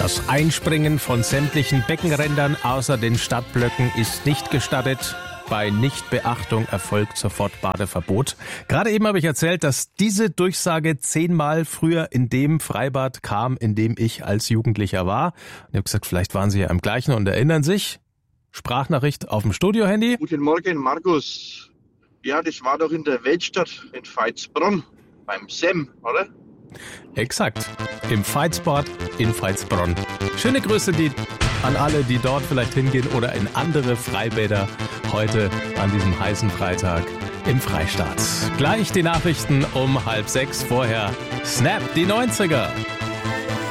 Das Einspringen von sämtlichen Beckenrändern außer den Stadtblöcken ist nicht gestattet. Bei Nichtbeachtung erfolgt sofort Badeverbot. Gerade eben habe ich erzählt, dass diese Durchsage 10-mal früher in dem Freibad kam, in dem ich als Jugendlicher war. Und ich habe gesagt, vielleicht waren Sie ja im gleichen und erinnern sich. Sprachnachricht auf dem Studiohandy. Guten Morgen, Markus. Ja, das war doch in der Weltstadt in Veitsbronn beim Sem, oder? Exakt. Im Veitsbad in Veitsbronn. Schöne Grüße an alle, die dort vielleicht hingehen oder in andere Freibäder heute an diesem heißen Freitag im Freistaat. Gleich die Nachrichten um 5:30. Vorher Snap, die 90er.